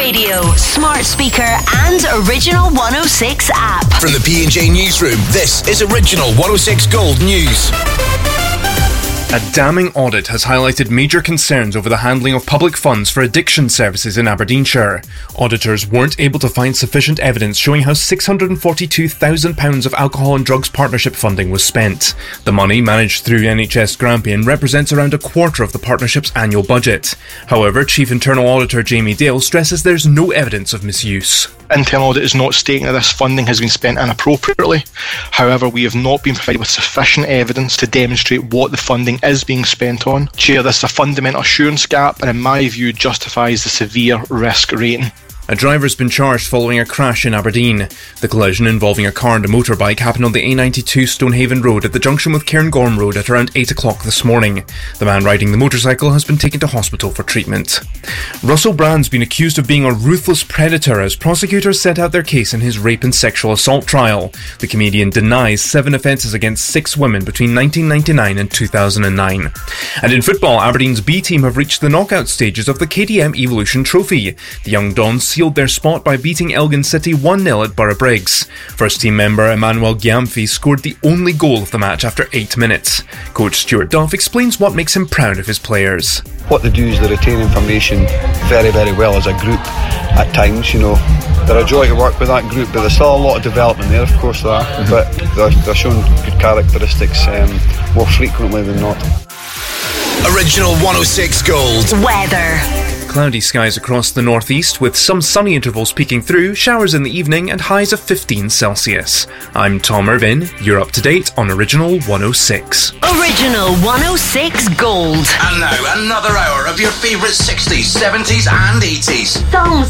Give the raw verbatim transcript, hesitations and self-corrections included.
radio, smart speaker and Original one oh six app. From the P and J Newsroom, this is Original one oh six Gold News. A damning audit has highlighted major concerns over the handling of public funds for addiction services in Aberdeenshire. Auditors weren't able to find sufficient evidence showing how six hundred forty-two thousand pounds of alcohol and drugs partnership funding was spent. The money, managed through N H S Grampian, represents around a quarter of the partnership's annual budget. However, Chief Internal Auditor Jamie Dale stresses there's no evidence of misuse. Internal audit is not stating that this funding has been spent inappropriately. However, we have not been provided with sufficient evidence to demonstrate what the funding is being spent on. Chair, this is a fundamental assurance gap and in my view justifies the severe risk rating. A driver's been charged following a crash in Aberdeen. The collision involving a car and a motorbike happened on the A ninety-two Stonehaven Road at the junction with Cairngorm Road at around eight o'clock this morning. The man riding the motorcycle has been taken to hospital for treatment. Russell Brand's been accused of being a ruthless predator as prosecutors set out their case in his rape and sexual assault trial. The comedian denies seven offences against six women between nineteen ninety-nine and two thousand nine. And in football, Aberdeen's B team have reached the knockout stages of the K D M Evolution Trophy. The Young Dons sealed their spot by beating Elgin City one nil at Borough Briggs. First team member Emmanuel Gyamfi scored the only goal of the match after eight minutes. Coach Stuart Duff explains what makes him proud of his players. What they do is they retain information very, very well as a group at times, you know. They're a joy to work with that group, but there's still a lot of development there, of course there are, mm-hmm. but they're, they're showing good characteristics um, more frequently than not. Original one oh six Gold. Weather. Cloudy skies across the northeast with some sunny intervals peeking through, showers in the evening and highs of fifteen Celsius. I'm Tom Irvin, you're up to date on Original one oh six. Original one oh six Gold. And now another hour of your favourite sixties, seventies and eighties. Songs